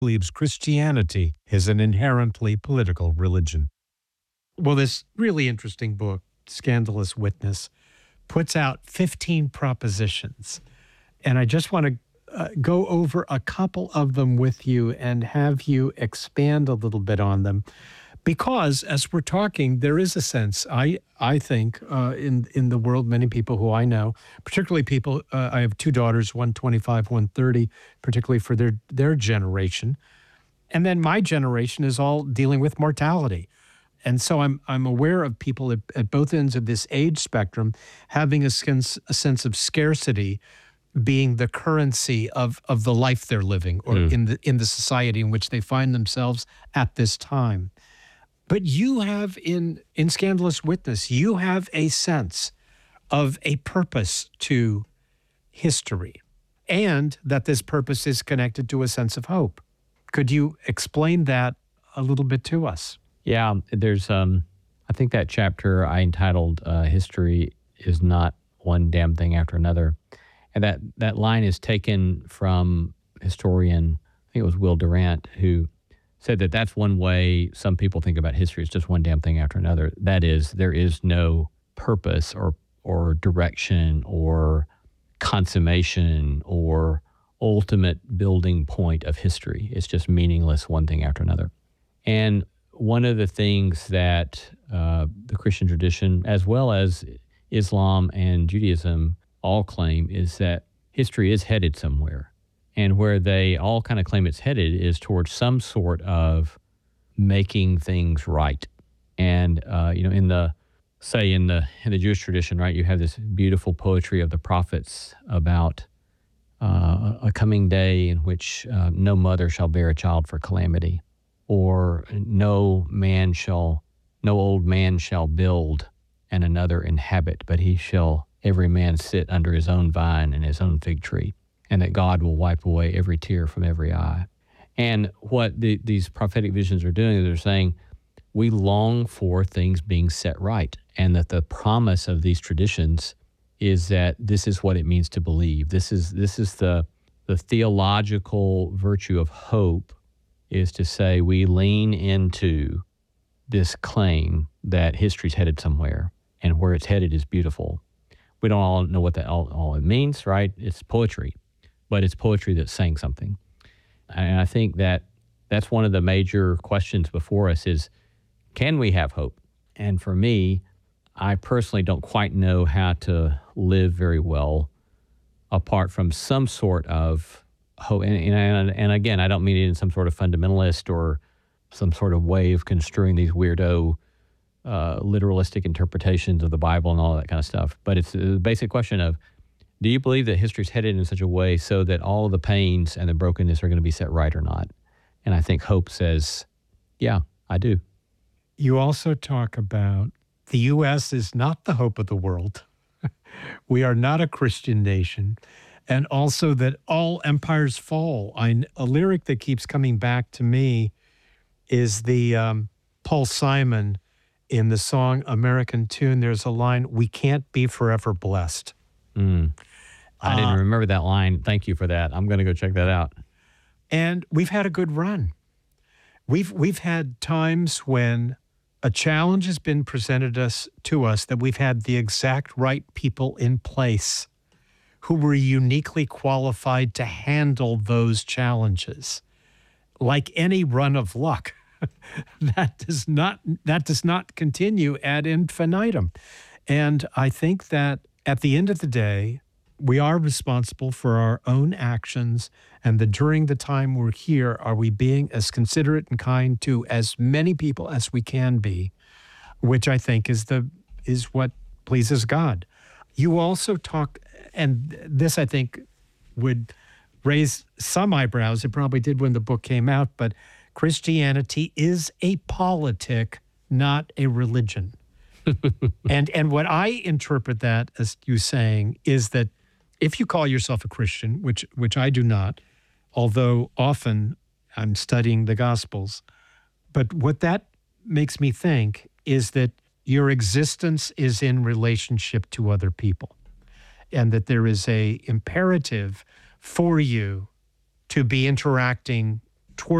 believes Christianity is an inherently political religion. Well, this really interesting book, Scandalous Witness, puts out 15 propositions. And I just want to go over a couple of them with you and have you expand a little bit on them. Because as we're talking, there is a sense, I think, in the world, many people who I know, particularly people, I have two daughters, one 25, one 30, particularly for their generation. And then my generation is all dealing with mortality. And so I'm aware of people at both ends of this age spectrum having a sense of scarcity being the currency of the life they're living or in the society in which they find themselves at this time. But you have in Scandalous Witness, you have a sense of a purpose to history and that this purpose is connected to a sense of hope. Could you explain that a little bit to us? Yeah, there's, I think that chapter I entitled History is Not One Damn Thing After Another. And that line is taken from historian, I think it was Will Durant, who said that that's one way some people think about history. It's just one damn thing after another. That is, there is no purpose or direction or consummation or ultimate building point of history. It's just meaningless, one thing after another. And one of the things that the Christian tradition, as well as Islam and Judaism, all claim is that history is headed somewhere. And where they all kind of claim it's headed is towards some sort of making things right. And, in the Jewish tradition, right, you have this beautiful poetry of the prophets about a coming day in which no mother shall bear a child for calamity, or no old man shall build and another inhabit, but every man sit under his own vine and his own fig tree, and that God will wipe away every tear from every eye. And what these prophetic visions are doing is they're saying, we long for things being set right, and that the promise of these traditions is that this is what it means to believe. This is the theological virtue of hope, is to say we lean into this claim that history's headed somewhere, and where it's headed is beautiful. We don't all know what that all it means, right? It's poetry, but it's poetry that's saying something. And I think that that's one of the major questions before us is, can we have hope? And for me, I personally don't quite know how to live very well apart from some sort of hope. And again, I don't mean it in some sort of fundamentalist or some sort of way of construing these weirdo literalistic interpretations of the Bible and all that kind of stuff. But it's the basic question of, do you believe that history's headed in such a way so that all of the pains and the brokenness are going to be set right or not? And I think hope says, yeah, I do. You also talk about the U.S. is not the hope of the world. We are not a Christian nation. And also that all empires fall. A lyric that keeps coming back to me is the Paul Simon in the song American Tune. There's a line, we can't be forever blessed. I didn't remember that line. Thank you for that. I'm going to go check that out. And we've had a good run. We've had times when a challenge has been presented to us that we've had the exact right people in place who were uniquely qualified to handle those challenges. Like any run of luck, that does not continue ad infinitum. And I think that at the end of the day, we are responsible for our own actions, and that during the time we're here, are we being as considerate and kind to as many people as we can be, which I think is what pleases God. You also talk, and this I think would raise some eyebrows. It probably did when the book came out, but Christianity is a politic, not a religion. And what I interpret that as you saying is that if you call yourself a Christian, which I do not, although often I'm studying the Gospels, but what that makes me think is that your existence is in relationship to other people, and that there is a imperative for you to be interacting